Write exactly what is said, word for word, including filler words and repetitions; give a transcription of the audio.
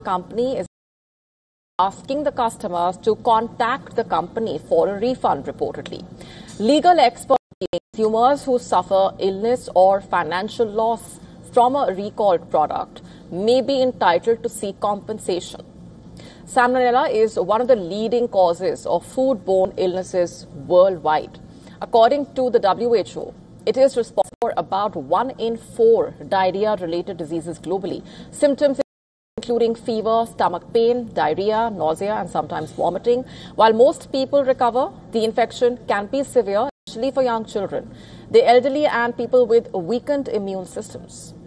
company is asking the customers to contact the company for a refund, reportedly. Legal experts say consumers who suffer illness or financial loss from a recalled product may be entitled to seek compensation. Salmonella is one of the leading causes of foodborne illnesses worldwide. According to the W H O, it is responsible for about one in four diarrhea-related diseases globally. Symptoms including fever, stomach pain, diarrhea, nausea, and sometimes vomiting. While most people recover, the infection can be severe, especially for young children, the elderly, and people with weakened immune systems.